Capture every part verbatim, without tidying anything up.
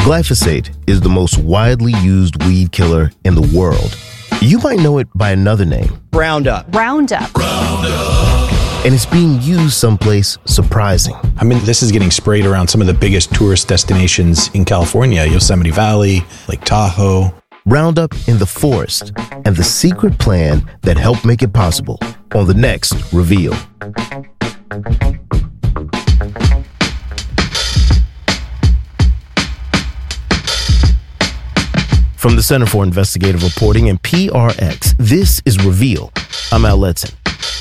Glyphosate is the most widely used weed killer in the world. You might know it by another name. Roundup. Roundup. And it's being used someplace surprising. I mean, this is getting sprayed around some of the biggest tourist destinations in California, Yosemite Valley, Lake Tahoe. Roundup in the forest and the secret plan that helped make it possible on the next Reveal. From the Center for Investigative Reporting and P R X, this is Reveal. I'm Al Letson.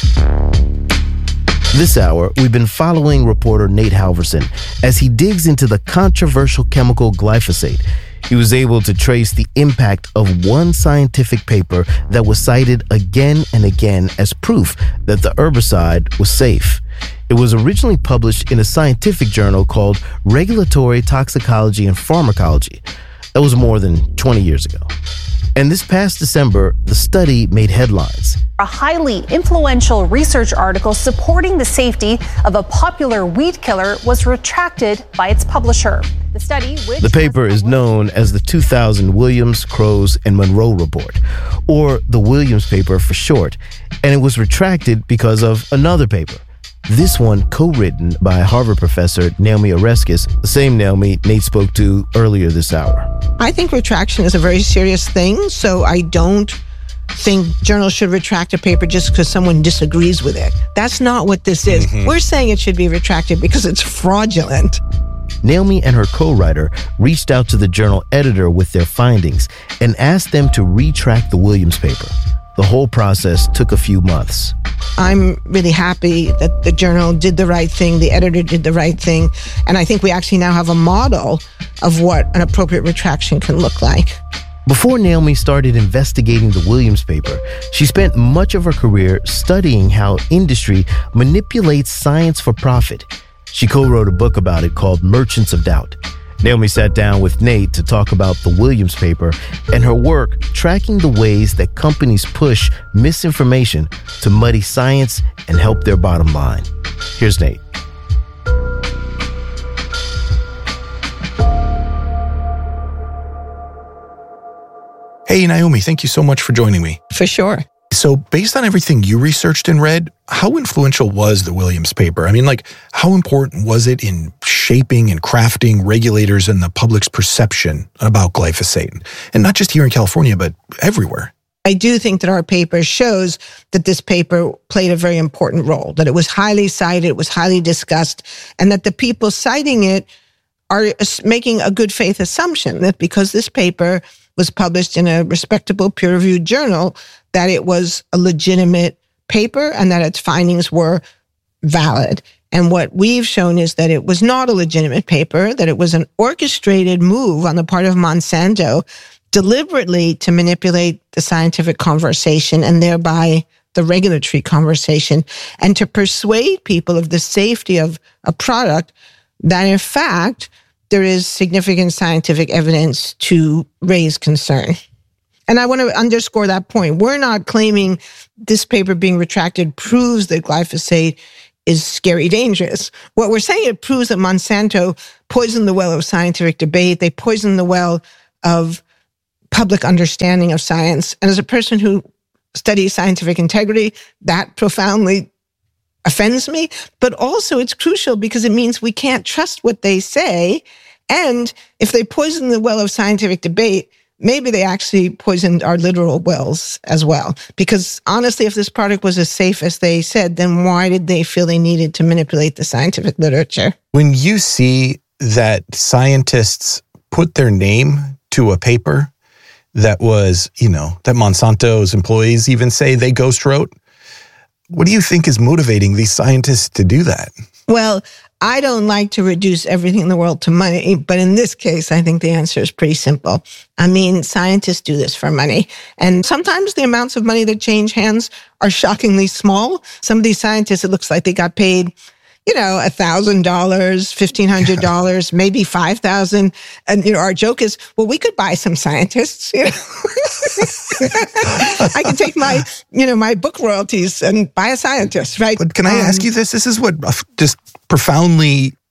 This hour, we've been following reporter Nate Halverson as he digs into the controversial chemical glyphosate. He was able to trace the impact of one scientific paper that was cited again and again as proof that the herbicide was safe. It was originally published in a scientific journal called Regulatory Toxicology and Pharmacology. That was more than twenty years ago. And this past December, the study made headlines. A highly influential research article supporting the safety of a popular weed killer was retracted by its publisher. The study, which the paper is known as the two thousand Williams, Crouse, and Monroe Report, or the Williams paper for short, and it was retracted because of another paper. This one co-written by Harvard professor Naomi Oreskes, the same Naomi Nate spoke to earlier this hour. I think retraction is a very serious thing, so I don't think journals should retract a paper just because someone disagrees with it. That's not what this is. Mm-hmm. We're saying it should be retracted because it's fraudulent. Naomi and her co-writer reached out to the journal editor with their findings and asked them to retract the Williams paper. The whole process took a few months. I'm really happy that the journal did the right thing, the editor did the right thing, and I think we actually now have a model of what an appropriate retraction can look like. Before Naomi started investigating the Williams paper, she spent much of her career studying how industry manipulates science for profit. She co-wrote a book about it called Merchants of Doubt. Naomi sat down with Nate to talk about the Williams paper and her work tracking the ways that companies push misinformation to muddy science and help their bottom line. Here's Nate. Hey, Naomi, thank you so much for joining me. For sure. So based on everything you researched and read, how influential was the Williams paper? I mean, like, how important was it in shaping and crafting regulators and the public's perception about glyphosate? And not just here in California, but everywhere. I do think that our paper shows that this paper played a very important role, that it was highly cited, it was highly discussed, and that the people citing it are making a good faith assumption that because this paper was published in a respectable peer-reviewed journal, that it was a legitimate paper and that its findings were valid. And what we've shown is that it was not a legitimate paper, that it was an orchestrated move on the part of Monsanto deliberately to manipulate the scientific conversation and thereby the regulatory conversation, and to persuade people of the safety of a product that, in fact, there is significant scientific evidence to raise concern. And I want to underscore that point. We're not claiming this paper being retracted proves that glyphosate is scary dangerous. What we're saying, it proves that Monsanto poisoned the well of scientific debate. They poisoned the well of public understanding of science. And as a person who studies scientific integrity, that profoundly offends me. But also it's crucial because it means we can't trust what they say. And if they poison the well of scientific debate, maybe they actually poisoned our literal wells as well. Because honestly, if this product was as safe as they said, then why did they feel they needed to manipulate the scientific literature? When you see that scientists put their name to a paper that was, you know, that Monsanto's employees even say they ghost wrote, what do you think is motivating these scientists to do that? Well, I don't like to reduce everything in the world to money, but in this case, I think the answer is pretty simple. I mean, scientists do this for money. And sometimes the amounts of money that change hands are shockingly small. Some of these scientists, it looks like they got paid, you know, one thousand dollars, fifteen hundred dollars, maybe five thousand dollars. And, you know, our joke is, well, we could buy some scientists, you know. I can take my, you know, my book royalties and buy a scientist, right? But can I um, ask you this? This is what just profoundly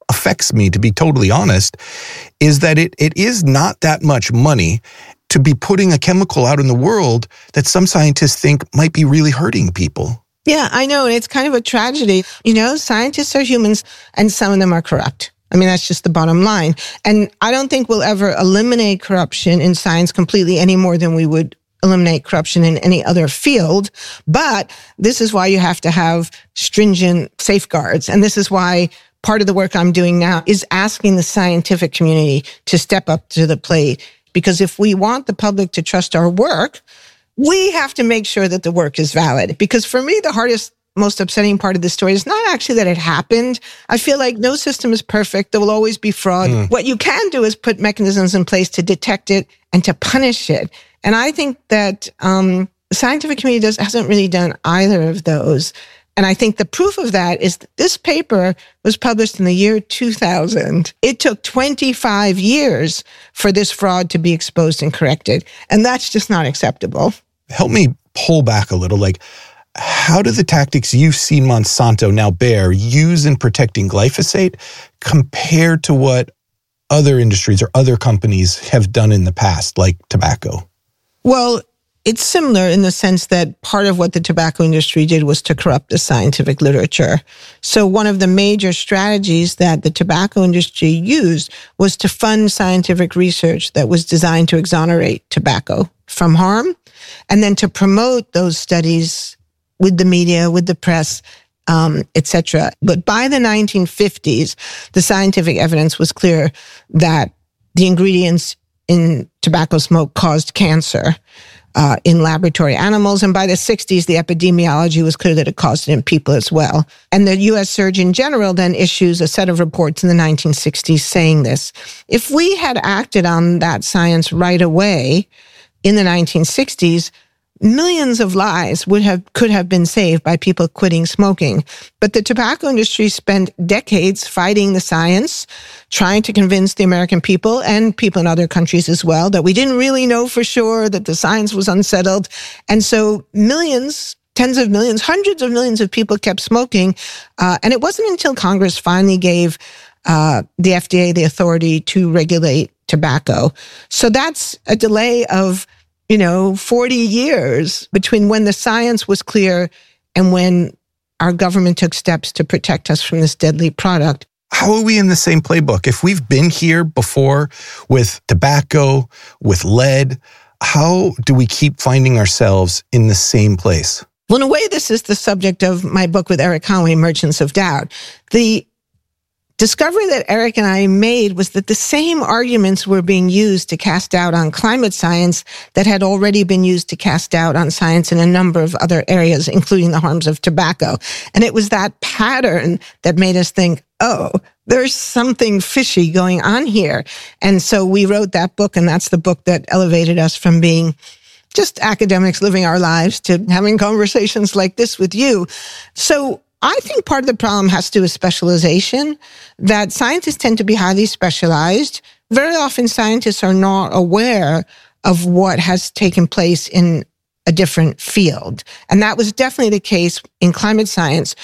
affects me, to be totally honest, is that it it is not that much money to be putting a chemical out in the world that some scientists think might be really hurting people. Yeah, I know. And it's kind of a tragedy. You know, scientists are humans and some of them are corrupt. I mean, that's just the bottom line. And I don't think we'll ever eliminate corruption in science completely any more than we would eliminate corruption in any other field. But this is why you have to have stringent safeguards. And this is why part of the work I'm doing now is asking the scientific community to step up to the plate. Because if we want the public to trust our work, we have to make sure that the work is valid. Because for me, the hardest, most upsetting part of this story is not actually that it happened. I feel like no system is perfect. There will always be fraud. Mm. What you can do is put mechanisms in place to detect it and to punish it. And I think that um, the scientific community does, hasn't really done either of those. And I think the proof of that is that this paper was published in the year two thousand. It took twenty-five years for this fraud to be exposed and corrected. And that's just not acceptable. Help me pull back a little. Like, how do the tactics you've seen Monsanto, now Bayer, use in protecting glyphosate compared to what other industries or other companies have done in the past, like tobacco? Well, it's similar in the sense that part of what the tobacco industry did was to corrupt the scientific literature. So one of the major strategies that the tobacco industry used was to fund scientific research that was designed to exonerate tobacco from harm, and then to promote those studies with the media, with the press, um, et cetera. But by the nineteen fifties, the scientific evidence was clear that the ingredients in tobacco smoke caused cancer uh, in laboratory animals. And by the sixties, the epidemiology was clear that it caused it in people as well. And the U S Surgeon General then issues a set of reports in the nineteen sixties saying this. If we had acted on that science right away in the nineteen sixties, millions of lives would have could have been saved by people quitting smoking. But the tobacco industry spent decades fighting the science, trying to convince the American people and people in other countries as well that we didn't really know for sure, that the science was unsettled. And so millions, tens of millions, hundreds of millions of people kept smoking. Uh, and it wasn't until Congress finally gave uh, the F D A the authority to regulate tobacco. So that's a delay of you know, forty years between when the science was clear and when our government took steps to protect us from this deadly product. How are we in the same playbook? If we've been here before with tobacco, with lead, how do we keep finding ourselves in the same place? Well, in a way, this is the subject of my book with Eric Conway, Merchants of Doubt. The discovery that Eric and I made was that the same arguments were being used to cast doubt on climate science that had already been used to cast doubt on science in a number of other areas, including the harms of tobacco. And it was that pattern that made us think, oh, there's something fishy going on here. And so we wrote that book, and that's the book that elevated us from being just academics living our lives to having conversations like this with you. So I think part of the problem has to do with specialization, that scientists tend to be highly specialized. Very often scientists are not aware of what has taken place in a different field. And that was definitely the case in climate science.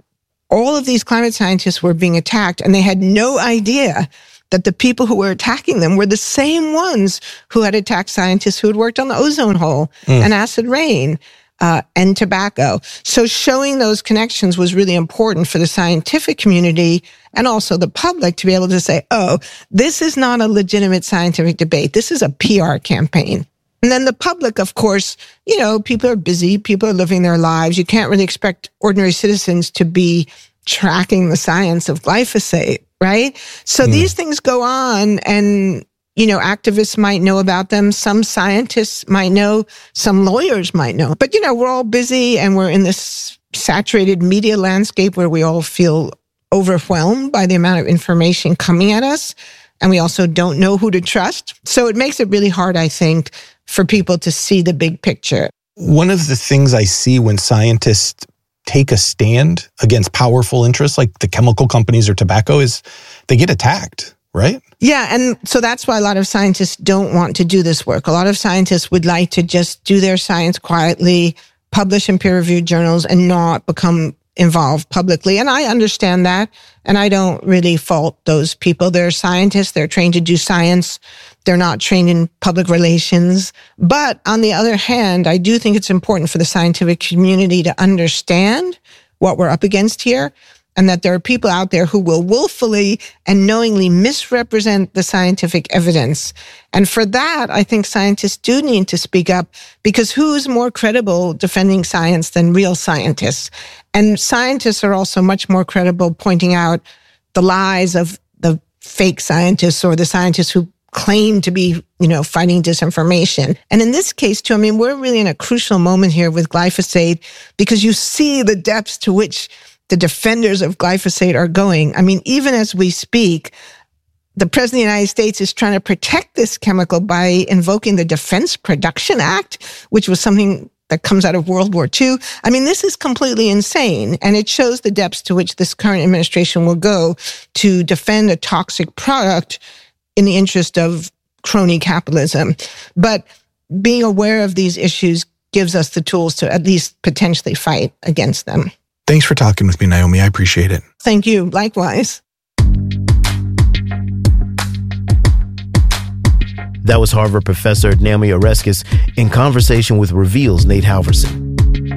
All of these climate scientists were being attacked, and they had no idea that the people who were attacking them were the same ones who had attacked scientists who had worked on the ozone hole mm. and acid rain. Uh, and tobacco. So showing those connections was really important for the scientific community and also the public to be able to say, oh, this is not a legitimate scientific debate. This is a P R campaign. And then the public, of course, you know, people are busy. People are living their lives. You can't really expect ordinary citizens to be tracking the science of glyphosate, right? So mm. these things go on, and you know, activists might know about them. Some scientists might know. Some lawyers might know. But, you know, we're all busy, and we're in this saturated media landscape where we all feel overwhelmed by the amount of information coming at us. And we also don't know who to trust. So it makes it really hard, I think, for people to see the big picture. One of the things I see when scientists take a stand against powerful interests like the chemical companies or tobacco is they get attacked, right? Yeah, and so that's why a lot of scientists don't want to do this work. A lot of scientists would like to just do their science quietly, publish in peer-reviewed journals, and not become involved publicly. And I understand that. And I don't really fault those people. They're scientists. They're trained to do science. They're not trained in public relations. But on the other hand, I do think it's important for the scientific community to understand what we're up against here, and that there are people out there who will willfully and knowingly misrepresent the scientific evidence. And for that, I think scientists do need to speak up, because who's more credible defending science than real scientists? And scientists are also much more credible pointing out the lies of the fake scientists or the scientists who claim to be, you know, fighting disinformation. And in this case, too, I mean, we're really in a crucial moment here with glyphosate, because you see the depths to which the defenders of glyphosate are going. I mean, even as we speak, the President of the United States is trying to protect this chemical by invoking the Defense Production Act, which was something that comes out of World War Two. I mean, this is completely insane, and it shows the depths to which this current administration will go to defend a toxic product in the interest of crony capitalism. But being aware of these issues gives us the tools to at least potentially fight against them. Thanks for talking with me, Naomi. I appreciate it. Thank you. Likewise. That was Harvard professor Naomi Oreskes in conversation with Reveal's Nate Halverson.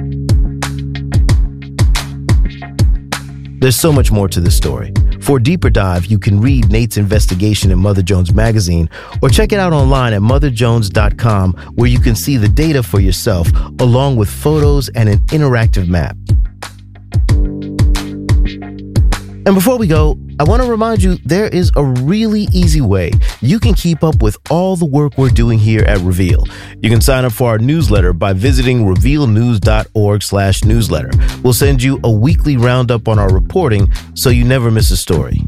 There's so much more to this story. For a deeper dive, you can read Nate's investigation in Mother Jones Magazine, or check it out online at mother jones dot com, where you can see the data for yourself, along with photos and an interactive map. And before we go, I want to remind you there is a really easy way you can keep up with all the work we're doing here at Reveal. You can sign up for our newsletter by visiting reveal news dot org slash newsletter. We'll send you a weekly roundup on our reporting so you never miss a story.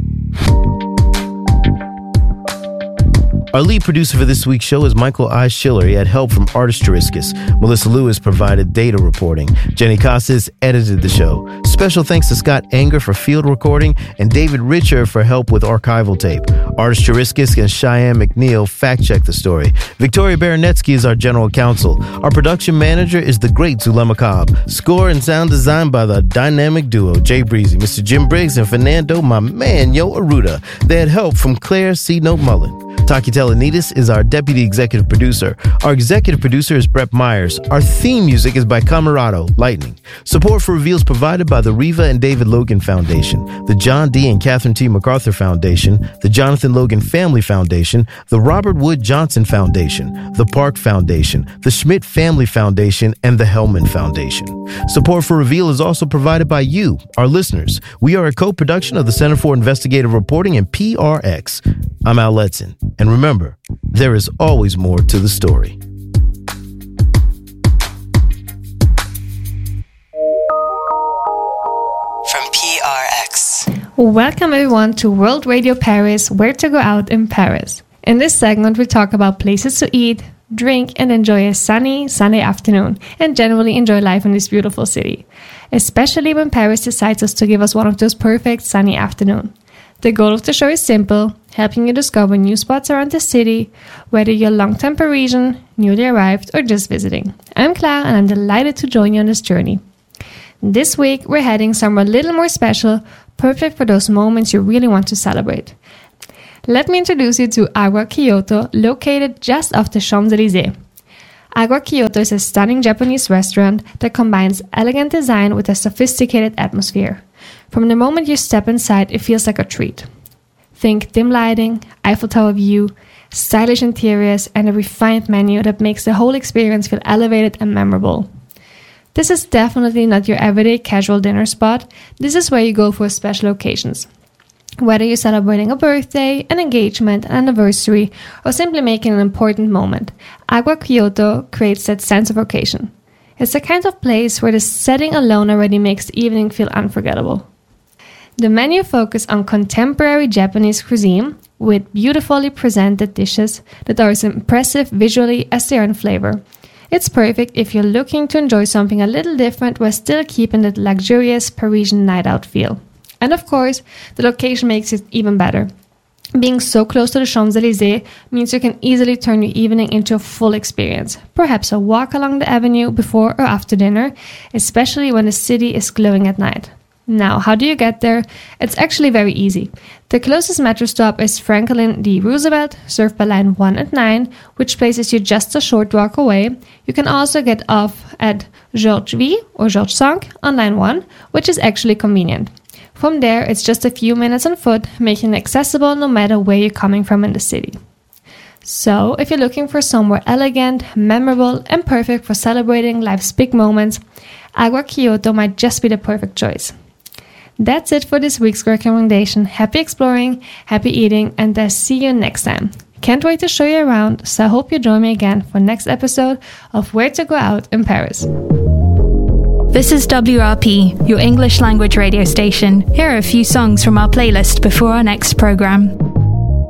Our lead producer for this week's show is Michael I. Schiller. He had help from Artist Chiriskis. Melissa Lewis provided data reporting. Jenny Casas edited the show. Special thanks to Scott Anger for field recording and David Richer for help with archival tape. Artist Chiriskis and Cheyenne McNeil fact-checked the story. Victoria Baranetsky is our general counsel. Our production manager is the great Zulema Cobb. Score and sound design by the dynamic duo Jay Breezy, Mister Jim Briggs, and Fernando, my man, Yo Aruda. They had help from Claire C. Note Mullen. Taki Telenides is our deputy executive producer. Our executive producer is Brett Myers. Our theme music is by Camerado, Lightning. Support for Reveal is provided by the Reva and David Logan Foundation, the John D. and Catherine T. MacArthur Foundation, the Jonathan Logan Family Foundation, the Robert Wood Johnson Foundation, the Park Foundation, the Schmidt Family Foundation, and the Hellman Foundation. Support for Reveal is also provided by you, our listeners. We are a co-production of the Center for Investigative Reporting and P R X. I'm Al Letson. And remember, there is always more to the story. From P R X. Welcome everyone to World Radio Paris, Where to Go Out in Paris. In this segment, we talk about places to eat, drink, and enjoy a sunny Sunday afternoon, and generally enjoy life in this beautiful city, especially when Paris decides us to give us one of those perfect sunny afternoons. The goal of the show is simple, helping you discover new spots around the city, whether you're a long-time Parisian, newly arrived, or just visiting. I'm Claire, and I'm delighted to join you on this journey. This week, we're heading somewhere a little more special, perfect for those moments you really want to celebrate. Let me introduce you to Agua Kyoto, located just off the Champs-Élysées. Agua Kyoto is a stunning Japanese restaurant that combines elegant design with a sophisticated atmosphere. From the moment you step inside, it feels like a treat. Think dim lighting, Eiffel Tower view, stylish interiors, and a refined menu that makes the whole experience feel elevated and memorable. This is definitely not your everyday casual dinner spot. This is where you go for special occasions. Whether you're celebrating a birthday, an engagement, an anniversary, or simply making an important moment, Agua Kyoto creates that sense of occasion. It's the kind of place where the setting alone already makes the evening feel unforgettable. The menu focuses on contemporary Japanese cuisine with beautifully presented dishes that are as impressive visually as they are in flavor. It's perfect if you're looking to enjoy something a little different while still keeping that luxurious Parisian night-out feel. And of course, the location makes it even better. Being so close to the Champs-Élysées means you can easily turn your evening into a full experience. Perhaps a walk along the avenue before or after dinner, especially when the city is glowing at night. Now, how do you get there? It's actually very easy. The closest metro stop is Franklin D. Roosevelt, served by line one and nine, which places you just a short walk away. You can also get off at Georges V or Georges Cinq on line one, which is actually convenient. From there, it's just a few minutes on foot, making it accessible no matter where you're coming from in the city. So, if you're looking for somewhere elegant, memorable, and perfect for celebrating life's big moments, Agua Kyoto might just be the perfect choice. That's it for this week's recommendation. Happy exploring, happy eating, and I'll see you next time. Can't wait to show you around, so I hope you join me again for next episode of Where to Go Out in Paris. This is W R P, your English language radio station. Here are a few songs from our playlist before our next program.